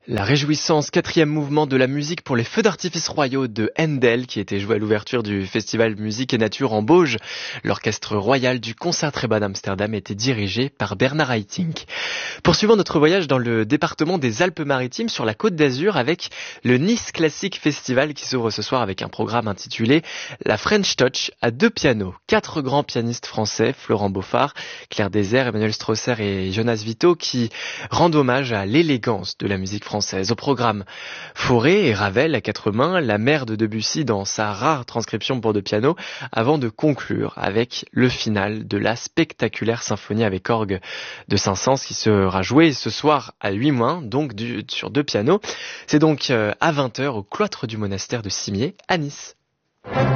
La réjouissance, quatrième mouvement de la musique pour les feux d'artifice royaux de Handel, qui était joué à l'ouverture du festival Musique et Nature en Bauge. L'orchestre royal du Concertgebouw d'Amsterdam était dirigé par Bernard Haitink. Poursuivons notre voyage dans le département des Alpes-Maritimes sur la Côte d'Azur avec le Nice Classic Festival qui s'ouvre ce soir avec un programme intitulé La French Touch à 2 pianos. 4 grands pianistes français, Florent Beaufard, Claire Désert, Emmanuel Strosser et Jonas Vito qui rendent hommage à l'élégance de la musique française. Au programme, Fauré et Ravel à 4 mains, la mère de Debussy dans sa rare transcription pour 2 pianos, avant de conclure avec le final de la spectaculaire symphonie avec orgue de Saint-Saëns qui sera jouée ce soir à 8 mains, donc sur 2 pianos. C'est donc à 20h au cloître du monastère de Cimiez à Nice.